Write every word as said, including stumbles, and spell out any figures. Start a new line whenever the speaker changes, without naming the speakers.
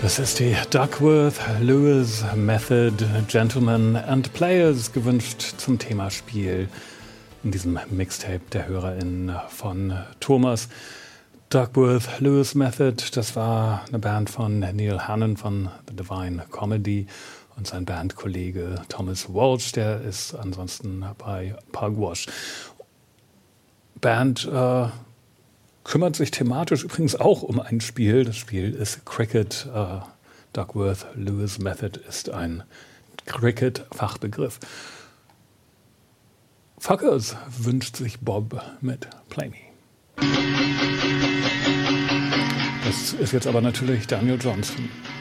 Das ist die Duckworth-Lewis Method, Gentlemen and Players, gewünscht zum Thema Spiel in diesem Mixtape der HörerInnen von Thomas. Duckworth-Lewis Method, das war eine Band von Neil Hannon von The Divine Comedy und sein Bandkollege Thomas Walsh, der ist ansonsten bei Pugwash. Band äh, kümmert sich thematisch übrigens auch um ein Spiel. Das Spiel ist Cricket. Äh, Duckworth-Lewis Method ist ein Cricket-Fachbegriff. Fuckers wünscht sich Bob mit Play Me. Das ist jetzt aber natürlich Daniel Johnston.